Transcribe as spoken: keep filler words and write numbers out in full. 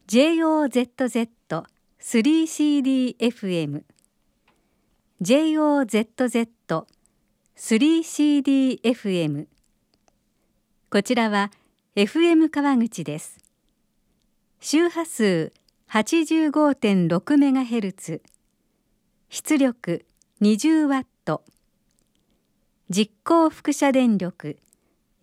ジェイオーゼットゼットスリーシーディーエフエム ジェイオーゼットゼットスリーシーディーエフエム こちらは エフエム 川口です。周波数 はちじゅうごてんろくメガヘルツ、出力にじゅうワット、実行輻射電力